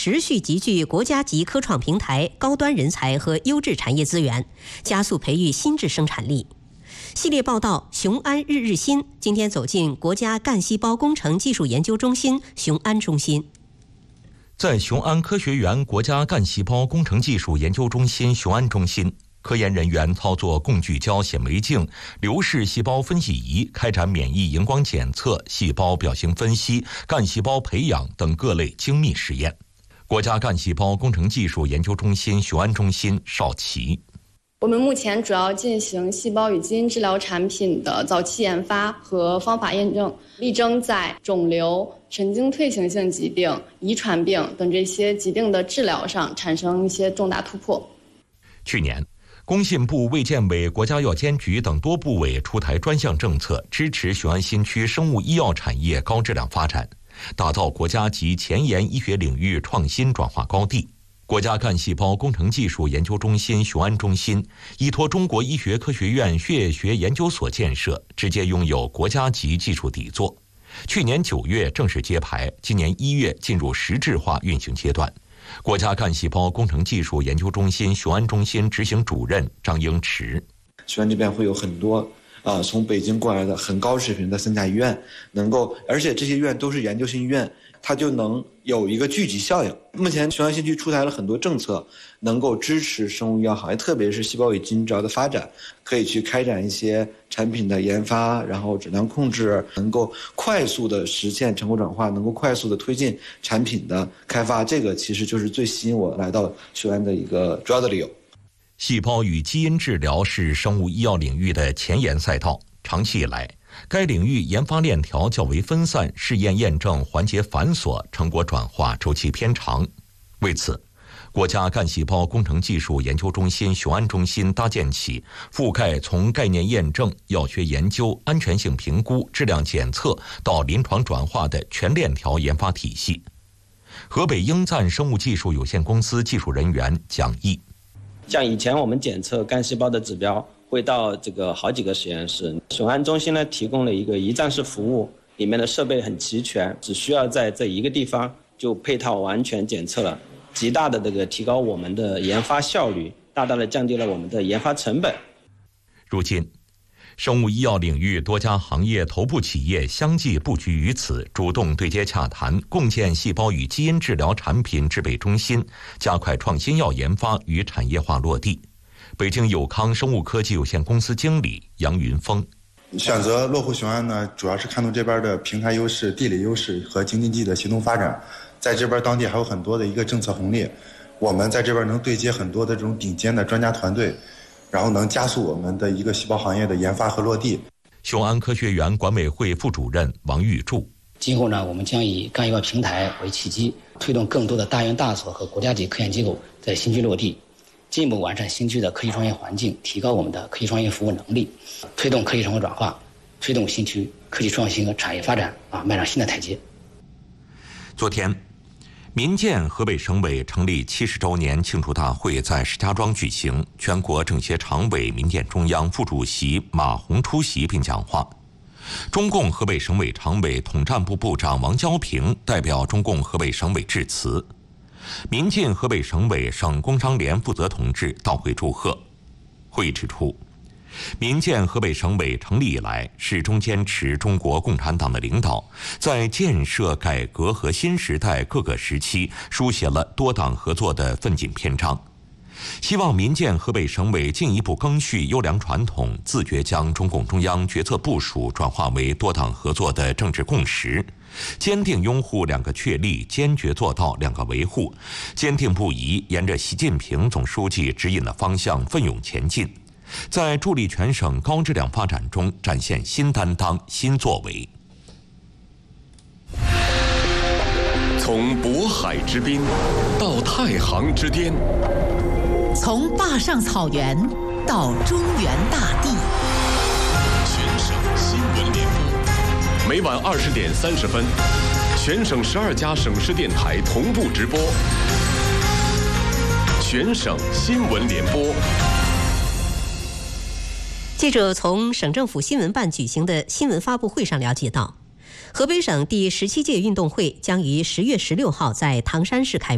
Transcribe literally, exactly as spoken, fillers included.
持续集聚国家级科创平台、高端人才和优质产业资源，加速培育新质生产力。系列报道雄安日日新今天走进国家干细胞工程技术研究中心雄安中心。 在雄安科学园国家干细胞工程技术研究中心雄安中心，科研人员操作共聚焦显微镜、流式细胞分析仪，开展免疫荧光检测、细胞表型分析、干细胞培养等各类精密实验。国家干细胞工程技术研究中心雄安中心邵琦。 我们目前主要进行细胞与基因治疗产品的早期研发和方法验证，力争在肿瘤、神经退行性疾病、遗传病等这些疾病的治疗上产生一些重大突破。 去年，工信部、卫健委、国家药监局等多部委出台专项政策，支持雄安新区生物医药产业高质量发展，打造国家级前沿医学领域创新转化高地。国家干细胞工程技术研究中心雄安中心依托中国医学科学院血液学研究所建设，直接拥有国家级技术底座。去年九月正式揭牌，今年一月进入实质化运行阶段。国家干细胞工程技术研究中心雄安中心执行主任张英池： 雄安这边会有很多啊、呃，从北京过来的很高水平的三甲医院，能够，而且这些医院都是研究型医院，它就能有一个聚集效应。目前雄安新区出台了很多政策，能够支持生物医药行业，特别是细胞与基因治疗的发展，可以去开展一些产品的研发，然后质量控制，能够快速的实现成果转化，能够快速的推进产品的开发。这个其实就是最吸引我来到雄安的一个主要的理由。 细胞与基因治疗是生物医药领域的前沿赛道，长期以来，该领域研发链条较为分散，试验验证环节繁琐，成果转化周期偏长。为此，国家干细胞工程技术研究中心雄安中心搭建起覆盖从概念验证、药学研究、安全性评估、质量检测到临床转化的全链条研发体系。河北英赞生物技术有限公司技术人员蒋毅： 像以前我们检测干细胞的指标会到这个好几个实验室，雄安中心呢提供了一个一站式服务，里面的设备很齐全，只需要在这一个地方就配套完全检测了，极大的这个提高我们的研发效率，大大的降低了我们的研发成本。 如今，生物医药领域多家行业头部企业相继布局于此，主动对接洽谈，共建细胞与基因治疗产品制备中心，加快创新药研发与产业化落地。北京友康生物科技有限公司经理杨云峰： 选择落户雄安呢，主要是看重这边的平台优势、地理优势和京津冀的协同发展。在这边当地还有很多的一个政策红利，我们在这边能对接很多的这种顶尖的专家团队，然后能加速我们的一个细胞行业的研发和落地。 雄安科学园管委会副主任王玉柱： 今后呢，我们将以干细胞平台为契机，推动更多的大院大所和国家级科研机构在新区落地，进一步完善新区的科技创业环境，提高我们的科技创业服务能力，推动科技成果转化，推动新区科技创新和产业发展啊迈上新的台阶。 昨天，民建河北省委成立七十周年庆祝大会在石家庄举行，全国政协常委、民建中央副主席马洪出席并讲话。中共河北省委常委、统战部部长王焦平代表中共河北省委致辞。民进河北省委省工商联负责同志到会祝贺。会议指出，民建河北省委成立以来，始终坚持中国共产党的领导，在建设、改革和新时代各个时期书写了多党合作的奋进篇章。希望民建河北省委进一步赓续优良传统，自觉将中共中央决策部署转化为多党合作的政治共识，坚定拥护两个确立，坚决做到两个维护，坚定不移沿着习近平总书记指引的方向奋勇前进，在助力全省高质量发展中展现新担当、新作为。 从渤海之滨到太行之巅， 从坝上草原到中原大地， 全省新闻联播，每晚二十点三十分，全省十二家省市电台同步直播。全省新闻联播。 记者从省政府新闻办举行的新闻发布会上了解到，河北省第十七届运动会将于十月十六号在唐山市开幕。